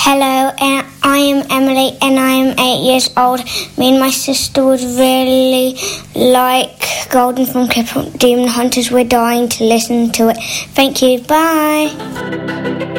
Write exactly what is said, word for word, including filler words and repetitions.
Hello, and I am Emily and I am eight years old. Me and my sister would really like Golden from Clip Demon Hunters. We're dying to listen to it. Thank you. Bye.